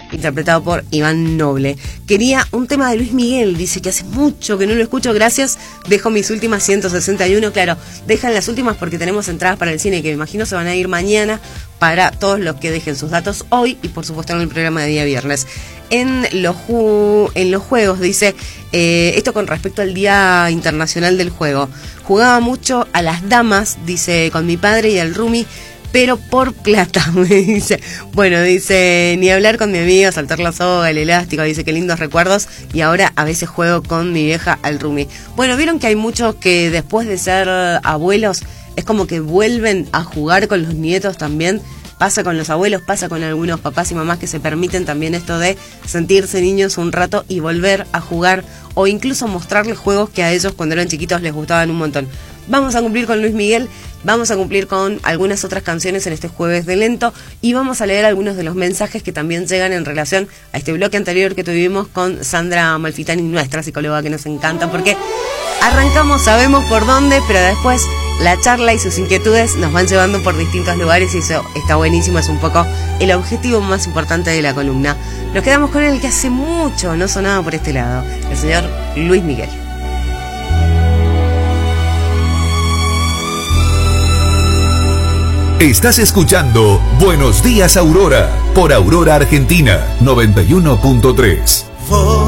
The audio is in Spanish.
interpretado por Iván Noble. Quería un tema de Luis Miguel, dice que hace mucho que no lo escucho, gracias, dejo mis últimas 161, claro, dejan las últimas porque tenemos entradas para el cine que me imagino se van a ir mañana para todos los que dejen sus datos hoy y por supuesto en el programa de día viernes. En los juegos, dice, esto con respecto al Día Internacional del Juego, jugaba mucho a las damas, dice, con mi padre y al roomie, pero por plata, me dice. Bueno, dice, ni hablar con mi amiga, saltar la soga, el elástico, dice, qué lindos recuerdos, y ahora a veces juego con mi vieja al roomie. Bueno, vieron que hay muchos que después de ser abuelos, es como que vuelven a jugar con los nietos también. Pasa con los abuelos, pasa con algunos papás y mamás que se permiten también esto de sentirse niños un rato y volver a jugar o incluso mostrarles juegos que a ellos cuando eran chiquitos les gustaban un montón. Vamos a cumplir con Luis Miguel, vamos a cumplir con algunas otras canciones en este jueves de lento y vamos a leer algunos de los mensajes que también llegan en relación a este bloque anterior que tuvimos con Sandra Malfitani, nuestra psicóloga que nos encanta porque arrancamos, sabemos por dónde, pero después la charla y sus inquietudes nos van llevando por distintos lugares y eso está buenísimo, es un poco el objetivo más importante de la columna. Nos quedamos con el que hace mucho no sonaba por este lado, el señor Luis Miguel. Estás escuchando Buenos Días Aurora por Aurora Argentina 91.3.